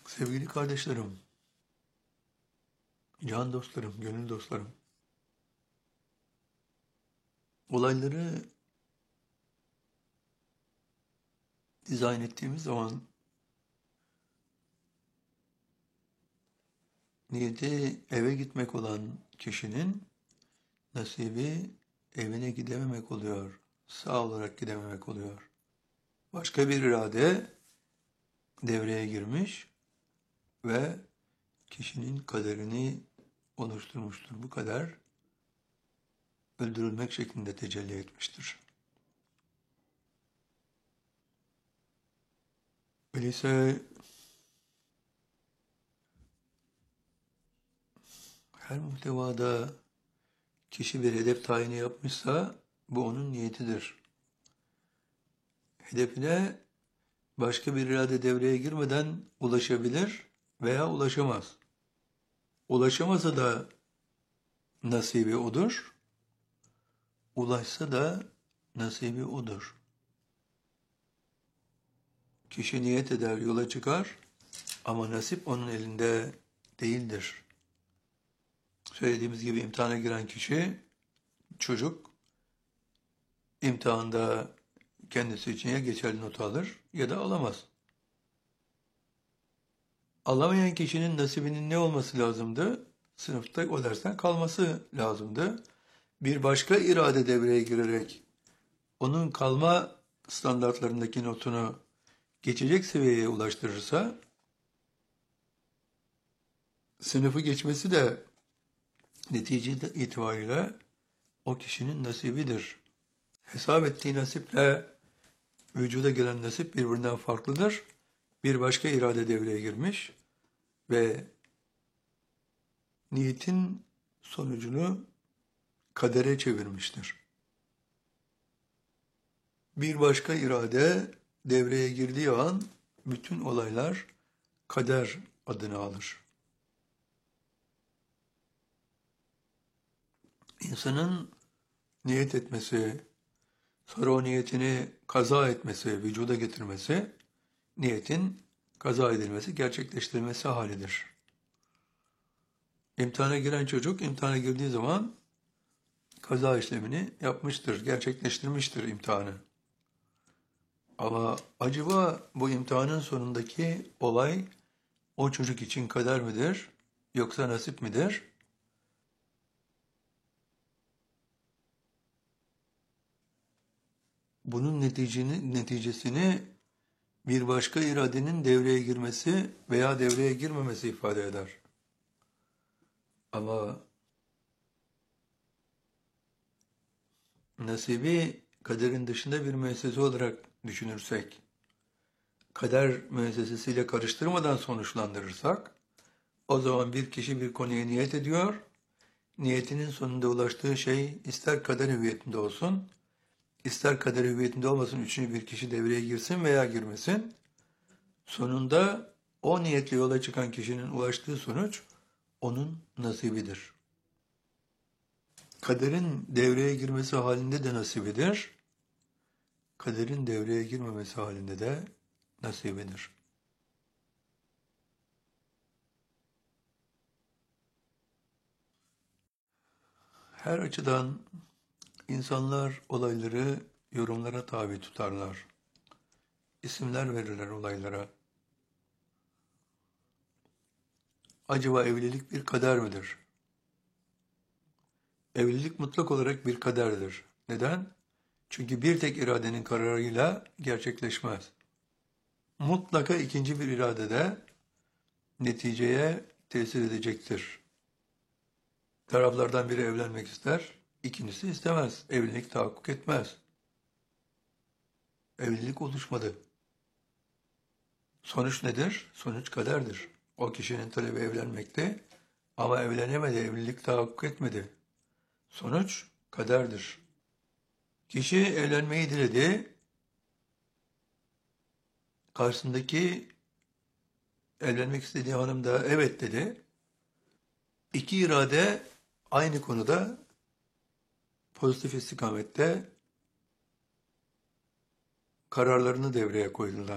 Sevgili kardeşlerim, can dostlarım, gönül dostlarım, olayları dizayn ettiğimiz zaman niyeti eve gitmek olan kişinin nasibi evine gidememek oluyor, sağ olarak gidememek oluyor. Başka bir irade devreye girmiş ve kişinin kaderini oluşturmuştur. Bu kader öldürülmek şeklinde tecelli etmiştir. Öyleyse her muhtevada kişi bir hedef tayini yapmışsa bu onun niyetidir. Hedefine başka bir irade devreye girmeden ulaşabilir veya ulaşamaz. Ulaşamasa da nasibi odur, ulaşsa da nasibi odur. Kişi niyet eder, yola çıkar ama nasip onun elinde değildir. Söylediğimiz gibi imtihana giren kişi, çocuk, imtihanda kendisi için ya geçerli not alır ya da alamaz. Alamayan kişinin nasibinin ne olması lazımdı? Sınıfta o dersten kalması lazımdı. Bir başka irade devreye girerek onun kalma standartlarındaki notunu geçecek seviyeye ulaştırırsa, sınıfı geçmesi de netice itibariyle o kişinin nasibidir. Hesap ettiği nasiple vücuda gelen nasip birbirinden farklıdır. Bir başka irade devreye girmiş ve niyetin sonucunu kadere çevirmiştir. Bir başka irade devreye girdiği an bütün olaylar kader adını alır. İnsanın niyet etmesi, sonra o niyetini kaza etmesi, vücuda getirmesi, niyetin kaza edilmesi, gerçekleştirilmesi halidir. İmtihana giren çocuk, imtihana girdiği zaman kaza işlemini yapmıştır, gerçekleştirmiştir imtihanı. Ama acaba bu imtihanın sonundaki olay o çocuk için kader midir, yoksa nasip midir? Bunun neticesini bir başka iradenin devreye girmesi veya devreye girmemesi ifade eder. Ama nasibi kaderin dışında bir müessese olarak düşünürsek, kader müessesesiyle karıştırmadan sonuçlandırırsak, o zaman bir kişi bir konuya niyet ediyor, niyetinin sonunda ulaştığı şey ister kader hüviyetinde olsun, ister kader hüviyetinde olmasın, üçüncü bir kişi devreye girsin veya girmesin, sonunda o niyetle yola çıkan kişinin ulaştığı sonuç onun nasibidir. Kaderin devreye girmesi halinde de nasibidir, kaderin devreye girmemesi halinde de nasibidir. Her açıdan insanlar olayları yorumlara tabi tutarlar. İsimler verirler olaylara. Acaba evlilik bir kader midir? Evlilik mutlak olarak bir kaderdir. Neden? Çünkü bir tek iradenin kararıyla gerçekleşmez. Mutlaka ikinci bir irade de neticeye tesir edecektir. Taraflardan biri evlenmek ister, ikincisi istemez. Evlilik tahakkuk etmez. Evlilik oluşmadı. Sonuç nedir? Sonuç kaderdir. O kişinin talebi evlenmekte ama evlenemedi, evlilik tahakkuk etmedi. Sonuç kaderdir. Kişi evlenmeyi diledi, karşısındaki evlenmek istediği hanım da evet dedi. İki irade aynı konuda pozitif istikamette kararlarını devreye koydular.